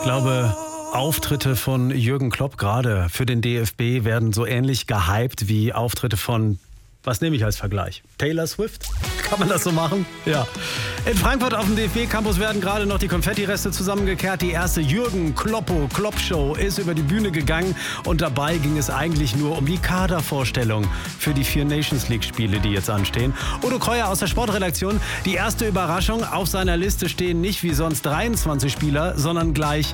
glaube, Auftritte von Jürgen Klopp gerade für den DFB werden so ähnlich gehypt wie Auftritte von, was nehme ich als Vergleich? Taylor Swift? Kann man das so machen? Ja. In Frankfurt auf dem DFB-Campus werden gerade noch die Konfettireste zusammengekehrt. Die erste Jürgen Klopp-Show ist über die Bühne gegangen und dabei ging es eigentlich nur um die Kadervorstellung für die 4 Nations League-Spiele, die jetzt anstehen. Udo Kreuer aus der Sportredaktion. Die erste Überraschung, auf seiner Liste stehen nicht wie sonst 23 Spieler, sondern gleich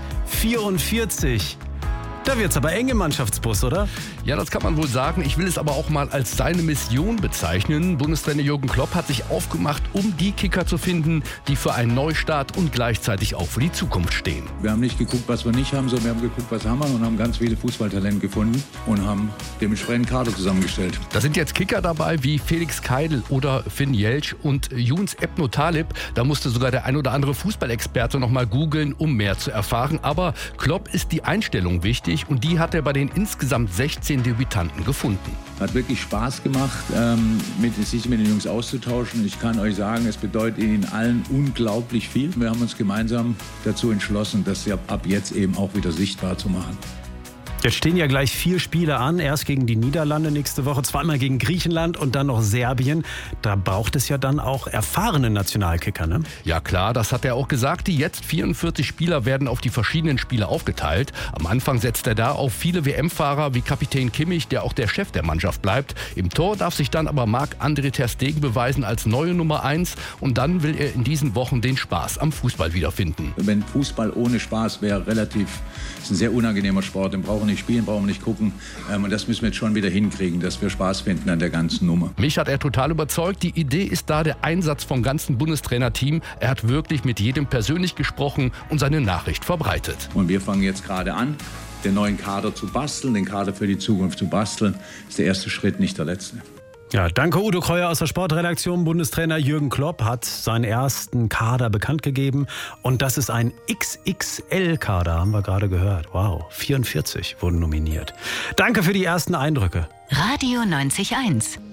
44. Da wird's aber eng im Mannschaftsbus, oder? Ja, das kann man wohl sagen. Ich will es aber auch mal als seine Mission bezeichnen. Bundestrainer Jürgen Klopp hat sich aufgemacht, um die Kicker zu finden, die für einen Neustart und gleichzeitig auch für die Zukunft stehen. Wir haben nicht geguckt, was wir nicht haben, sondern wir haben geguckt, was haben wir und haben ganz viele Fußballtalente gefunden und haben dementsprechend Kader zusammengestellt. Da sind jetzt Kicker dabei wie Felix Keidel oder Finn Jeltsch und Younes Ebno Talib. Da musste sogar der ein oder andere Fußballexperte noch mal googeln, um mehr zu erfahren. Aber Klopp ist die Einstellung wichtig und die hat er bei den insgesamt 16 Debütanten gefunden. Hat wirklich Spaß gemacht, sich mit den Jungs auszutauschen. Ich kann euch sagen, es bedeutet ihnen allen unglaublich viel. Wir haben uns gemeinsam dazu entschlossen, das ab jetzt eben auch wieder sichtbar zu machen. Jetzt stehen ja gleich 4 Spiele an. Erst gegen die Niederlande nächste Woche, zweimal gegen Griechenland und dann noch Serbien. Da braucht es ja dann auch erfahrene Nationalkicker, ne? Ja klar, das hat er auch gesagt. Die jetzt 44 Spieler werden auf die verschiedenen Spiele aufgeteilt. Am Anfang setzt er da auf viele WM-Fahrer wie Kapitän Kimmich, der auch der Chef der Mannschaft bleibt. Im Tor darf sich dann aber Marc-André ter Stegen beweisen als neue Nummer 1. Und dann will er in diesen Wochen den Spaß am Fußball wiederfinden. Wenn Fußball ohne Spaß wäre, ist ein sehr unangenehmer Sport. Den brauchen wir nicht spielen, brauchen wir nicht gucken. Und das müssen wir jetzt schon wieder hinkriegen, dass wir Spaß finden an der ganzen Nummer. Mich hat er total überzeugt. Die Idee ist da der Einsatz vom ganzen Bundestrainerteam. Er hat wirklich mit jedem persönlich gesprochen und seine Nachricht verbreitet. Und wir fangen jetzt gerade an, den neuen Kader zu basteln, den Kader für die Zukunft zu basteln. Das ist der erste Schritt, nicht der letzte. Ja, danke Udo Kreuer aus der Sportredaktion. Bundestrainer Jürgen Klopp hat seinen ersten Kader bekannt gegeben. Und das ist ein XXL-Kader, haben wir gerade gehört. Wow, 44 wurden nominiert. Danke für die ersten Eindrücke. Radio 90.1